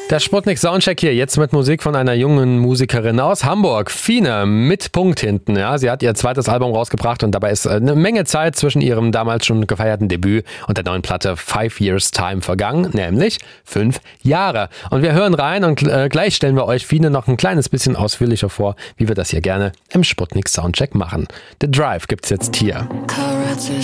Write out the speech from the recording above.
Der Sputnik Soundcheck hier, jetzt mit Musik von einer jungen Musikerin aus Hamburg, Fine, mit Punkt hinten. Ja, sie hat ihr zweites Album rausgebracht und dabei ist eine Menge Zeit zwischen ihrem damals schon gefeierten Debüt und der neuen Platte 5 Years Time vergangen, nämlich 5 Jahre. Und wir hören rein und gleich stellen wir euch Fine noch ein kleines bisschen ausführlicher vor, wie wir das hier gerne im Sputnik Soundcheck machen. The Drive gibt's jetzt hier. Karate